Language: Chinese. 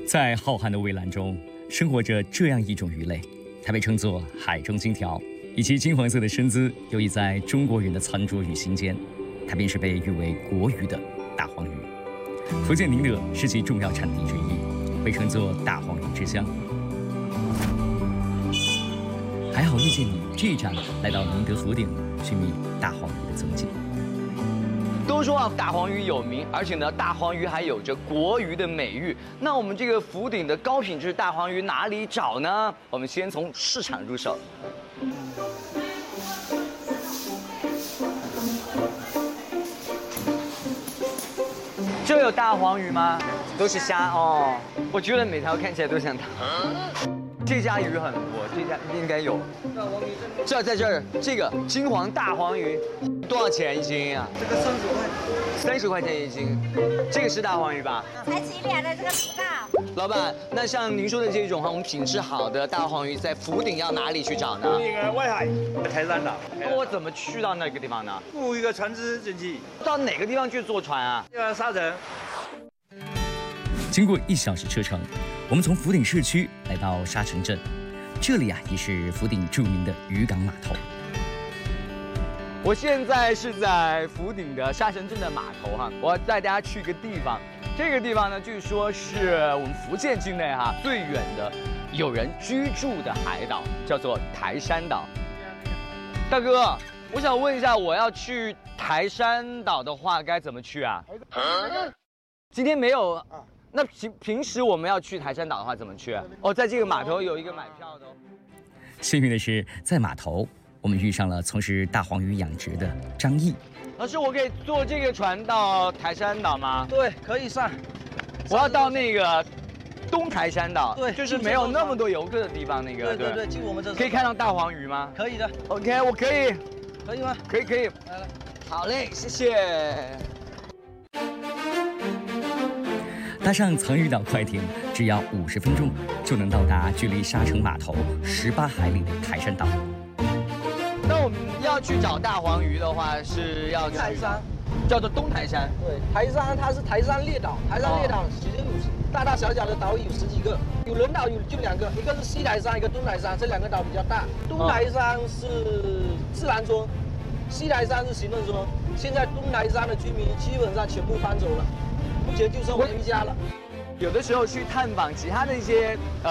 在浩瀚的蔚蓝中，生活着这样一种鱼类，它被称作海中金条，以其金黄色的身姿游弋在中国人的餐桌与心间，它便是被誉为国鱼的大黄鱼。福建宁德是其重要产地之一，被称作大黄鱼之乡。还好遇见你这一站来到宁德福鼎，寻觅大黄鱼的踪迹。 都说啊，大黄鱼有名，而且呢，大黄鱼还有着国鱼的美誉。那我们这个福鼎的高品质大黄鱼哪里找呢？我们先从市场入手。这有大黄鱼吗？都是虾哦。我觉得每条看起来都像大。这家鱼很多，这家应该有。这在这儿，这个金黄大黄鱼多少钱一斤啊？ 这个30块 ，30块钱一斤。这个是大黄鱼吧？ 才几两的这个不到。 老板，那像您说的这种哈，我们品质好的大黄鱼，在福鼎要哪里去找呢？ 那个外海台山岛。 我怎么去到那个地方呢？ 雇一个船只进去。 到哪个地方去坐船啊？ 沙城。 经过1小时车程，我们从福鼎市区来到沙城镇，这里啊也是福鼎著名的渔港码头。 我现在是在福鼎的沙城镇的码头哈，我要带大家去一个地方，这个地方呢，据说是我们福建境内哈最远的有人居住的海岛，叫做台山岛。大哥，我想问一下，我要去台山岛的话，该怎么去啊？今天没有。那平时我们要去台山岛的话怎么去？哦，在这个码头有一个买票的哦。 幸运的是，在码头我们遇上了从事大黄鱼养殖的张毅。 老师，我可以坐这个船到台山岛吗？ 对，可以上。 我要到那个东台山岛， 对， 就是没有那么多游客的地方那个。 对，就我们这可以看到大黄鱼吗？ 可以的。 OK， 我可以。 可以吗？ 可以。 来。 好嘞，谢谢。 搭上藏鱼岛快艇，只要50分钟就能到达距离沙城码头18海里的台山岛。 那我们要去找大黄鱼的话，是要去台山， 叫做东台山。 对，台山它是台山列岛，台山列岛其实有大大小小的岛屿有10几个，有人岛就2个，一个是西台山，一个东台山，这2个岛比较大。东台山是自然村，西台山是行政村。现在东台山的居民基本上全部搬走了。目前就剩我们一家了。 有的时候去探访其他的一些